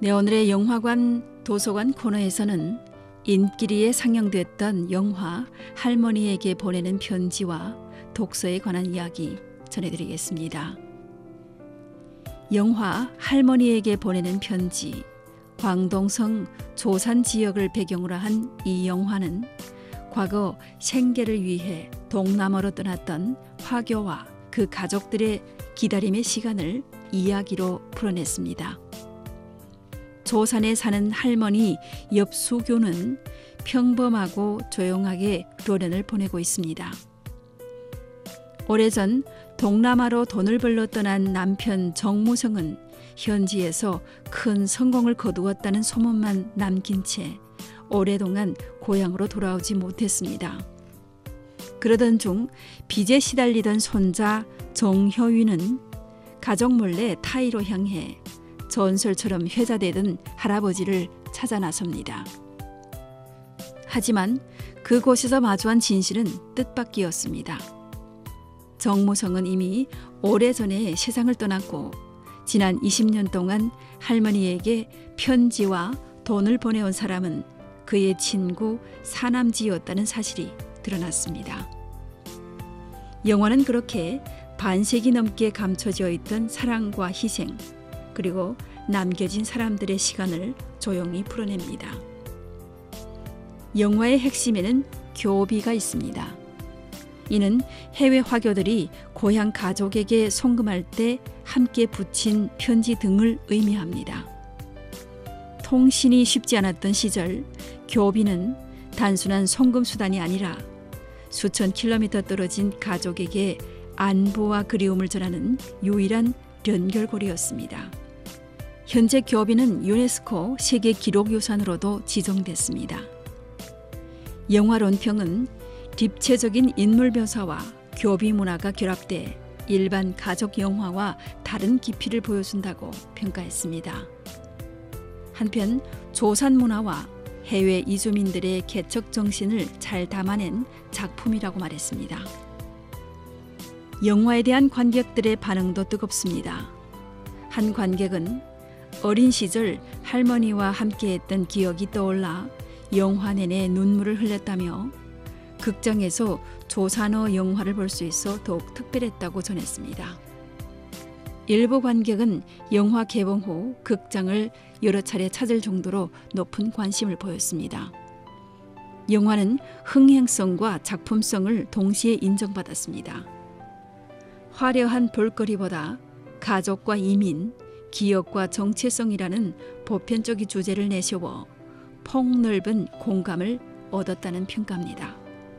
네, 오늘의 영화관 도서관 코너에서는 인기리에 상영됐던 영화 할머니에게 보내는 편지와 독서에 관한 이야기 전해드리겠습니다. 영화 할머니에게 보내는 편지, 광동성 조산 지역을 배경으로 한 이 영화는 과거 생계를 위해 동남아로 떠났던 화교와 그 가족들의 기다림의 시간을 이야기로 풀어냈습니다. 조산에 사는 할머니 엽수교는 평범하고 조용하게 노년을 보내고 있습니다. 오래전 동남아로 돈을 벌러 떠난 남편 정무성은 현지에서 큰 성공을 거두었다는 소문만 남긴 채 오랫동안 고향으로 돌아오지 못했습니다. 그러던 중 빚에 시달리던 손자 정효윤은 가족 몰래 타이로 향해 전설처럼 회자되던 할아버지를 찾아 나섭니다. 하지만 그곳에서 마주한 진실은 뜻밖이었습니다. 정무성은 이미 오래전에 세상을 떠났고 지난 20년 동안 할머니에게 편지와 돈을 보내온 사람은 그의 친구 사남지였다는 사실이 드러났습니다. 영화는 그렇게 반세기 넘게 감춰져 있던 사랑과 희생, 그리고 남겨진 사람들의 시간을 조용히 풀어냅니다. 영화의 핵심에는 교비가 있습니다. 이는 해외 화교들이 고향 가족에게 송금할 때 함께 붙인 편지 등을 의미합니다. 통신이 쉽지 않았던 시절, 교비는 단순한 송금 수단이 아니라 수천 킬로미터 떨어진 가족에게 안부와 그리움을 전하는 유일한 연결고리였습니다. 현재 교비는 유네스코 세계 기록유산으로도 지정됐습니다. 영화 론평은 입체적인 인물 묘사와 교비 문화가 결합돼 일반 가족 영화와 다른 깊이를 보여준다고 평가했습니다. 한편 조산 문화와 해외 이주민들의 개척 정신을 잘 담아낸 작품이라고 말했습니다. 영화에 대한 관객들의 반응도 뜨겁습니다. 한 관객은 어린 시절 할머니와 함께했던 기억이 떠올라 영화 내내 눈물을 흘렸다며 극장에서 조산어 영화를 볼 수 있어 더욱 특별했다고 전했습니다. 일부 관객은 영화 개봉 후 극장을 여러 차례 찾을 정도로 높은 관심을 보였습니다. 영화는 흥행성과 작품성을 동시에 인정받았습니다. 화려한 볼거리보다 가족과 이민, 기억과 정체성이라는 보편적인 주제를 내세워 폭넓은 공감을 얻었다는 평가입니다.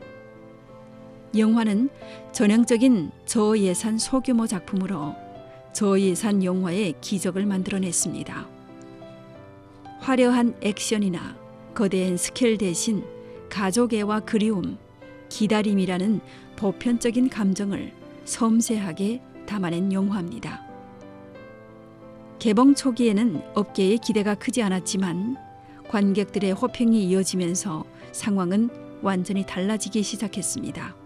영화는 전형적인 저예산 소규모 작품으로 저예산 영화의 기적을 만들어냈습니다. 화려한 액션이나 거대한 스케일 대신 가족애와 그리움, 기다림이라는 보편적인 감정을 섬세하게 담아낸 영화입니다. 개봉 초기에는 업계의 기대가 크지 않았지만 관객들의 호평이 이어지면서 상황은 완전히 달라지기 시작했습니다.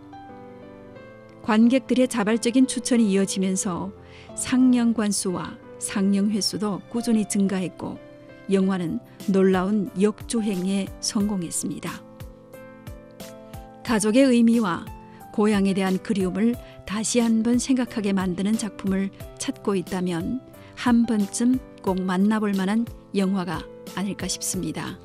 관객들의 자발적인 추천이 이어지면서 상영관 수와 상영 횟수도 꾸준히 증가했고 영화는 놀라운 역주행에 성공했습니다. 가족의 의미와 고향에 대한 그리움을 다시 한번 생각하게 만드는 작품을 찾고 있다면 한 번쯤 꼭 만나볼 만한 영화가 아닐까 싶습니다.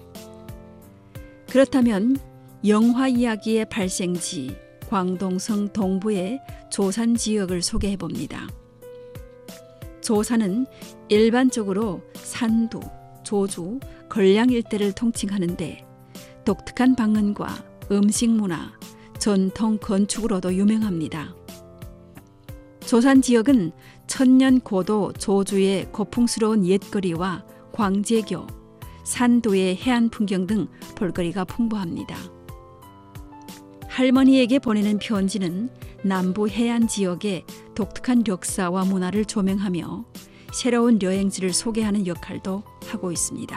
그렇다면 영화 이야기의 발생지 광동성 동부의 조산 지역을 소개해 봅니다. 조산은 일반적으로 산두, 조주, 걸량 일대를 통칭하는데 독특한 방언과 음식 문화, 전통 건축으로도 유명합니다. 조산 지역은 천년 고도 조주의 고풍스러운 옛거리와 광제교, 산도의 해안 풍경 등 볼거리가 풍부합니다. 할머니에게 보내는 편지는 남부 해안 지역의 독특한 역사와 문화를 조명하며 새로운 여행지를 소개하는 역할도 하고 있습니다.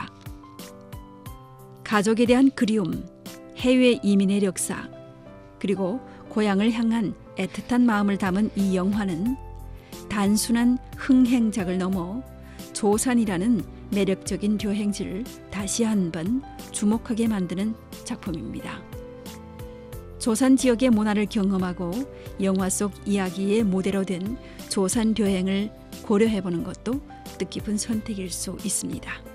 가족에 대한 그리움, 해외 이민의 역사, 그리고 고향을 향한 애틋한 마음을 담은 이 영화는 단순한 흥행작을 넘어 조산이라는 매력적인 료행질을 다시 한번 주목하게 만드는 작품입니다. 조산 지역의 문화를 경험하고 영화 속 이야기의 모델로 된 조산 료행을 고려해보는 것도 뜻깊은 선택일 수 있습니다.